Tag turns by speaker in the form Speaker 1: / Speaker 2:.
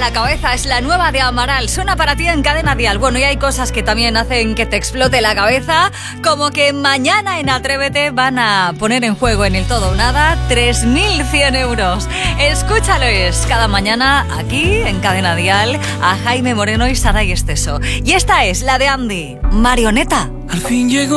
Speaker 1: la cabeza es la nueva de Amaral. Suena para ti en Cadena Dial. Bueno, y hay cosas que también hacen que te explote la cabeza, como que mañana en Atrévete van a poner en juego en el todo o nada 3.100 euros. Escúchales cada mañana aquí en Cadena Dial a Jaime Moreno y Saray Esteso. Y esta es la de Andy, Marioneta.
Speaker 2: Al fin llegó